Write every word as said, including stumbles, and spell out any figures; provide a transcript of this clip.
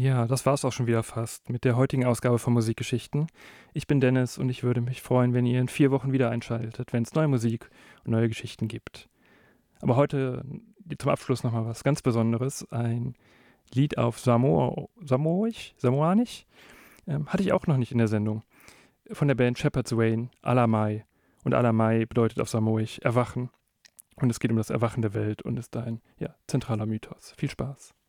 Ja, das war's auch schon wieder fast mit der heutigen Ausgabe von Musikgeschichten. Ich bin Dennis und ich würde mich freuen, wenn ihr in vier Wochen wieder einschaltet, wenn es neue Musik und neue Geschichten gibt. Aber heute zum Abschluss nochmal was ganz Besonderes. Ein Lied auf Samoa, Samoisch, Samoanisch. Ähm, hatte ich auch noch nicht in der Sendung. Von der Band Shepherd's Wain, Alamai. Und Alamai bedeutet auf Samoisch Erwachen. Und es geht um das Erwachen der Welt und ist ein ja, zentraler Mythos. Viel Spaß.